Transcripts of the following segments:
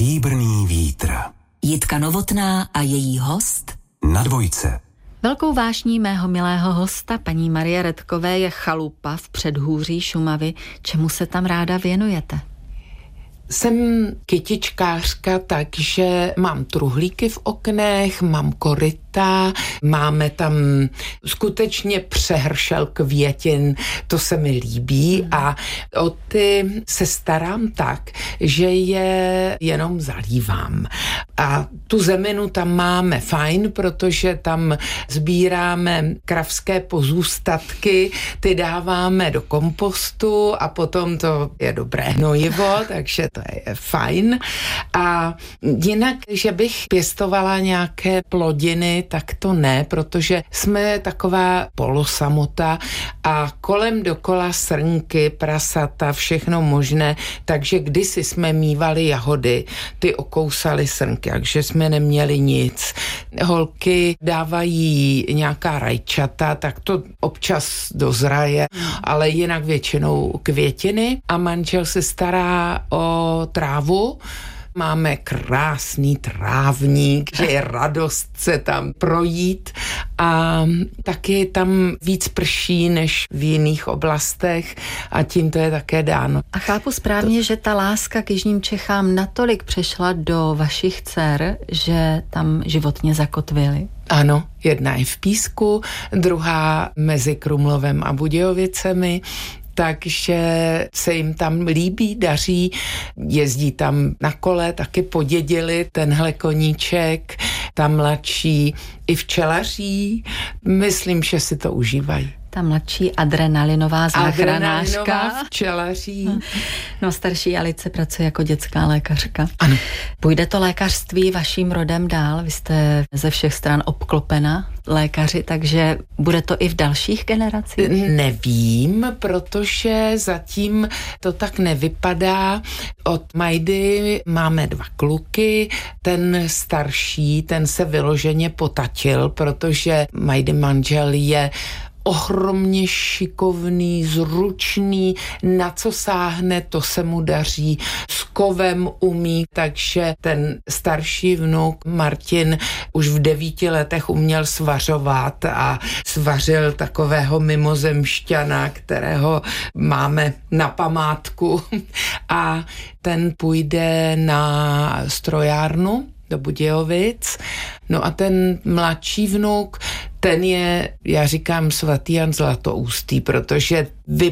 Stříbrný vítr. Jitka Novotná a její host Na Dvojce. Velkou vášní mého milého hosta, paní Marie Redkové, je chalupa v předhůří Šumavy. Čemu se tam ráda věnujete? Jsem kytičkářka, takže mám truhlíky v oknech, mám koryta, máme tam skutečně přehršel květin, to se mi líbí a o ty se starám tak, že je jenom zalívám. A tu zeminu tam máme fajn, protože tam sbíráme kravské pozůstatky, ty dáváme do kompostu a potom to je dobré hnojivo, takže to je fajn. A jinak, že bych pěstovala nějaké plodiny, tak to ne, protože jsme taková polosamota a kolem dokola srnky, prasata, všechno možné, takže kdysi jsme mívali jahody, ty okousaly srnky, takže jsme neměli nic. Holky dávají nějaká rajčata, tak to občas dozraje, ale jinak většinou květiny a manžel se stará o trávu. Máme krásný trávník, že je radost se tam projít a taky tam víc prší než v jiných oblastech a tím to je také dáno. A chápu správně, že ta láska k jižním Čechám natolik přešla do vašich dcer, že tam životně zakotvily? Ano, jedna je v Písku, druhá mezi Krumlovem a Budějovicemi, takže se jim tam líbí, daří, jezdí tam na kole, taky podědili tenhle koníček, tam mladší i včelaří, myslím, že si to užívají. Ta mladší adrenalinová záchranářka. Adrenalinová včelaří. No, starší Alice pracuje jako dětská lékařka. Ano. Půjde to lékařství vaším rodem dál? Vy jste ze všech stran obklopena lékaři, takže bude to i v dalších generacích? Nevím, protože zatím to tak nevypadá. Od Majdy máme 2 kluky, ten starší, ten se vyloženě potatil, protože Majdy manžel je ohromně šikovný, zručný, na co sáhne, to se mu daří, s kovem umí, takže ten starší vnuk Martin už v 9 letech uměl svařovat a svařil takového mimozemšťana, kterého máme na památku a ten půjde na strojárnu do Budějovic. No a ten mladší vnuk, ten je, já říkám, svatý Jan Zlatoustý, protože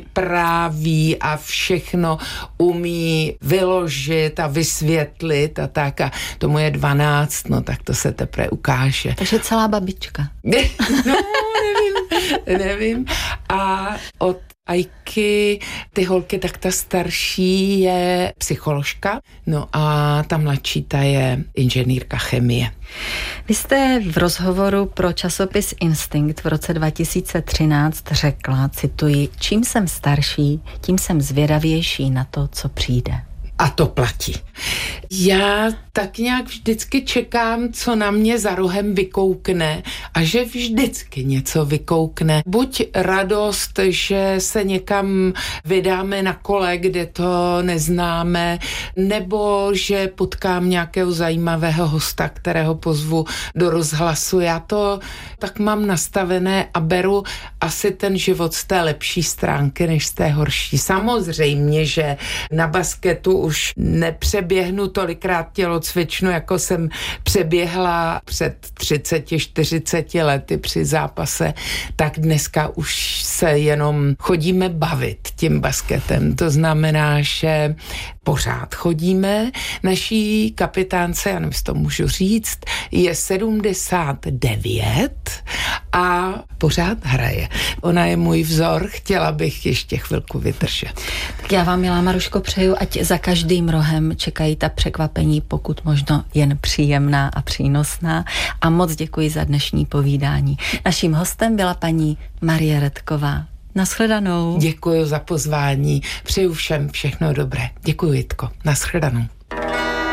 vypráví a všechno umí vyložit a vysvětlit a tak a tomu je 12, no tak to se teprve ukáže. Takže celá babička. No, nevím. A od Ajky, ty holky, tak ta starší je psycholožka, no a ta mladší, ta je inženýrka chemie. Vy jste v rozhovoru pro časopis Instinkt v roce 2013 řekla, cituji, čím jsem starší, tím jsem zvědavější na to, co přijde. A to platí. Já tak nějak vždycky čekám, co na mě za rohem vykoukne a že vždycky něco vykoukne. Buď radost, že se někam vydáme na kole, kde to neznáme, nebo že potkám nějakého zajímavého hosta, kterého pozvu do rozhlasu. Já to tak mám nastavené a beru asi ten život z té lepší stránky, než z té horší. Samozřejmě, že na basketu už nepřeběhnu tolikrát tělocvičnu, jako jsem přeběhla před 30-40 lety při zápase, tak dneska už se jenom chodíme bavit tím basketem. To znamená, že pořád chodíme. Naší kapitánce, já nevím, to můžu říct, je 79 a pořád hraje. Ona je můj vzor, chtěla bych ještě chvilku vydržet. Tak já vám, milá Maruško, přeju, ať za každým rohem čekají ta překvapení, pokud možno jen příjemná a přínosná. A moc děkuji za dnešní povídání. Naším hostem byla paní Marie Redková. Nashledanou. Děkuji za pozvání. Přeju všem všechno dobré. Děkuji, Jitko. Nashledanou.